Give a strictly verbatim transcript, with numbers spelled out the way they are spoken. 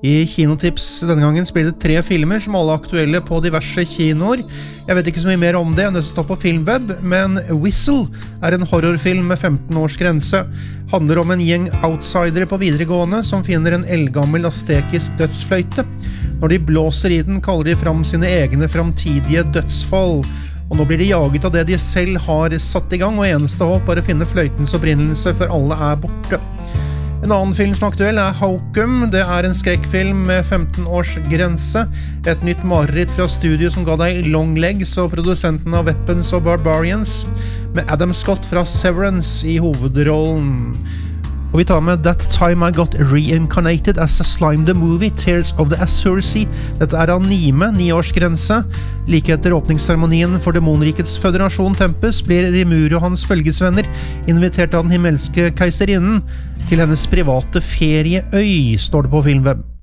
I Kinotips denne gangen spiller det tre filmer som alle er aktuelle på diverse kinoer. Jeg vet ikke så mye mer om det enn det som står på Filmweb, men Whistle er en horrorfilm med femten års grense. Handler om en gjeng outsidere på videregående som finner en eldgammel aztekisk dødsfløyte. Når de blåser i den, kaller de fram sine egne framtidige dødsfall. Og nå blir de jaget av det de selv har satt i gang, og eneste håp er å finne fløytens opprinnelse før alle er borte. En annen film som er aktuell er Hokum. Det er en skrekkfilm med femten års grense. Et nytt mareritt fra studio som ga deg Long Legs og produsenten av Weapons og Barbarians, med Adam Scott fra Severance i hovedrollen. Og vi tar med That Time I Got Reincarnated as a Slime the Movie, Tears of the Azure Sea. Dette er anime, niårsgrense. Like etter åpningsseremonien for Demonrikets Føderasjon Tempest blir Rimuru og hans følgesvenner invitert av den himmelske keiserinnen til hennes private ferieøy, står det på Filmweb.